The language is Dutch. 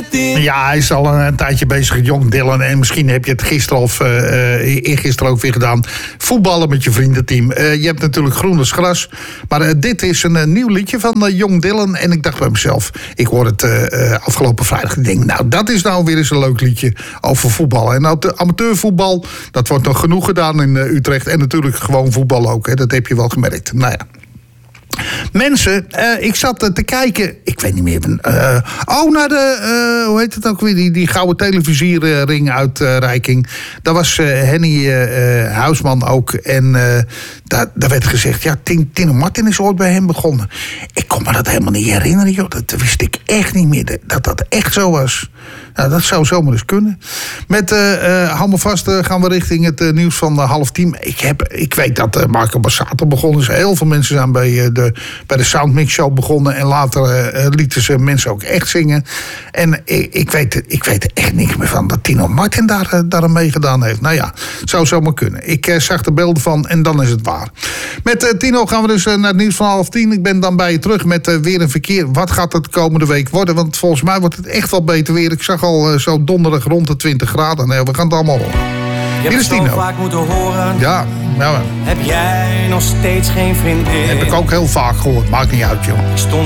Ja, hij is al een tijdje bezig met Young Dylan. En misschien heb je het gisteren of eergisteren ook weer gedaan. Voetballen met je vriendenteam. Je hebt natuurlijk groen als gras. Maar dit is een nieuw liedje van Young Dylan. En ik dacht bij mezelf, ik hoor het afgelopen vrijdag. Ik denk, nou, dat is nou weer eens een leuk liedje over voetballen. En nou, de amateurvoetbal, dat wordt nog genoeg gedaan in Utrecht. En natuurlijk gewoon voetbal ook. Hè. Dat heb je wel gemerkt. Nou ja. Mensen, ik zat te kijken, ik weet niet meer, naar de, hoe heet het ook weer, die gouden televisiering uitreiking. Daar was Henny Huisman ook en daar werd gezegd, ja, Tino Martin is ooit bij hem begonnen. Ik kon me dat helemaal niet herinneren, joh. Dat wist ik echt niet meer, dat echt zo was. Nou, dat zou zomaar eens kunnen. Met, hou me vast, gaan we richting het nieuws van 9:30. Ik weet dat Marco Borsato begonnen is. Heel veel mensen zijn bij de Soundmix Show begonnen. En later lieten ze mensen ook echt zingen. En ik weet er echt niks meer van dat Tino Martin daar aan meegedaan heeft. Nou ja, het zou zomaar kunnen. Ik zag de beelden van en dan is het waar. Met Tino gaan we dus naar het nieuws van 9:30. Ik ben dan bij je terug met weer een verkeer. Wat gaat het de komende week worden? Want volgens mij wordt het echt wel beter weer. Ik zag al zo donderdag rond de 20 graden. Nee, we gaan het allemaal horen. Hier is Tino. Vaak moeten horen. Ja, nou. Heb jij nog steeds geen vriendin? Heb ik ook heel vaak gehoord. Maakt niet uit, joh.